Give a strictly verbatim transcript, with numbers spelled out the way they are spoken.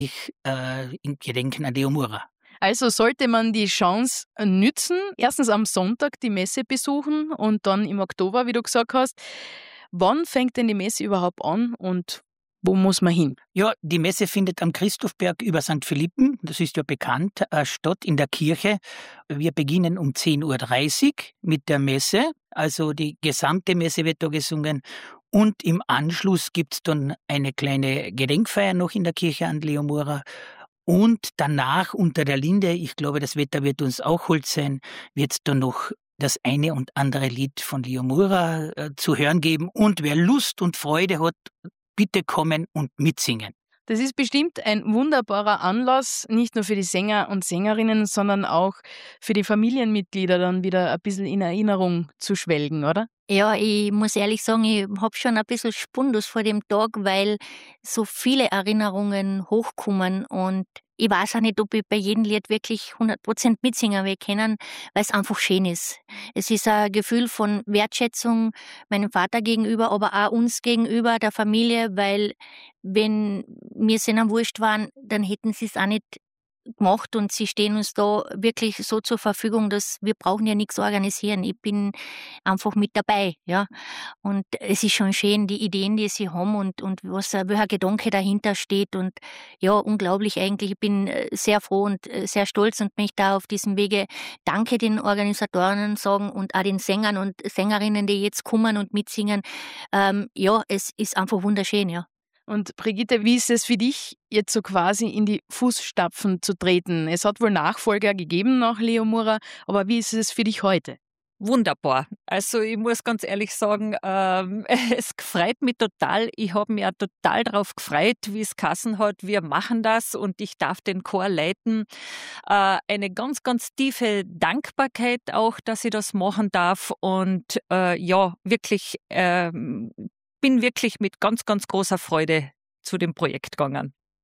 ich äh, in Gedenken an Leo Mura. Also sollte man die Chance nützen, erstens am Sonntag die Messe besuchen und dann im Oktober, wie du gesagt hast. Wann fängt denn die Messe überhaupt an und wo muss man hin? Ja, die Messe findet am Christophberg über Sankt Philippen, das ist ja bekannt, äh, statt in der Kirche. Wir beginnen um zehn Uhr dreißig mit der Messe, also die gesamte Messe wird da gesungen. Und im Anschluss gibt es dann eine kleine Gedenkfeier noch in der Kirche an Leo Mura. Und danach unter der Linde, ich glaube, das Wetter wird uns auch hold sein, wird es dann noch das eine und andere Lied von Leo Mura äh, zu hören geben. Und wer Lust und Freude hat, bitte kommen und mitsingen. Das ist bestimmt ein wunderbarer Anlass, nicht nur für die Sänger und Sängerinnen, sondern auch für die Familienmitglieder dann wieder ein bisschen in Erinnerung zu schwelgen, oder? Ja, ich muss ehrlich sagen, ich habe schon ein bisschen Spundus vor dem Tag, weil so viele Erinnerungen hochkommen und ich weiß auch nicht, ob ich bei jedem Lied wirklich hundert Prozent mitsingen will können, weil es einfach schön ist. Es ist ein Gefühl von Wertschätzung meinem Vater gegenüber, aber auch uns gegenüber, der Familie, weil wenn wir es ihnen wurscht waren, dann hätten sie es auch nicht gemacht und sie stehen uns da wirklich so zur Verfügung, dass wir brauchen ja nichts organisieren. Ich bin einfach mit dabei, ja. Und es ist schon schön, die Ideen, die sie haben und, und was, welcher Gedanke dahinter steht und ja, unglaublich eigentlich. Ich bin sehr froh und sehr stolz und möchte da auf diesem Wege Danke den Organisatoren sagen und auch den Sängern und Sängerinnen, die jetzt kommen und mitsingen. Ähm, ja, es ist einfach wunderschön, ja. Und Brigitte, wie ist es für dich, jetzt so quasi in die Fußstapfen zu treten? Es hat wohl Nachfolger gegeben nach Leo Mura, aber wie ist es für dich heute? Wunderbar. Also ich muss ganz ehrlich sagen, ähm, es freut mich total. Ich habe mich auch total darauf gefreut, wie es geheißen hat, wir machen das und ich darf den Chor leiten. Äh, eine ganz, ganz tiefe Dankbarkeit auch, dass ich das machen darf und äh, ja, wirklich, äh, bin wirklich mit ganz, ganz großer Freude zu dem Projekt gegangen.